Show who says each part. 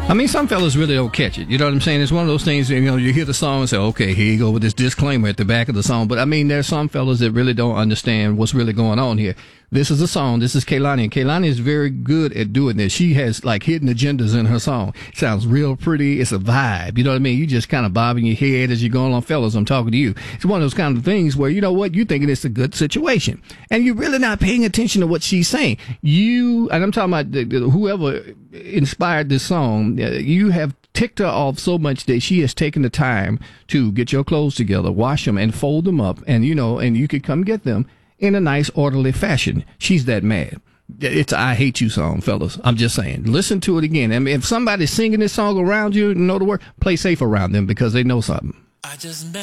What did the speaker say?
Speaker 1: I mean, some fellas really don't catch it. You know what I'm saying? It's one of those things, you hear the song and say, okay, here you go with this disclaimer at the back of the song. But I mean, there's some fellas that really don't understand what's really going on here. This is a song. This is Kehlani. And Kehlani is very good at doing this. She has like hidden agendas in her song. It sounds real pretty. It's a vibe. You know what I mean? You just kind of bobbing your head as you're going along. Fellas, I'm talking to you. It's one of those kind of things where, you know what? You're thinking it's a good situation. And you're really not paying attention to what she's saying. And I'm talking about whoever inspired this song, you have ticked her off so much that she has taken the time to get your clothes together, wash them, and fold them up. And, and you could come get them in a nice, orderly fashion. She's that mad. It's a I Hate You song, fellas. I'm just saying. Listen to it again. I mean, if somebody's singing this song around you, know the word, play safe around them because they know something.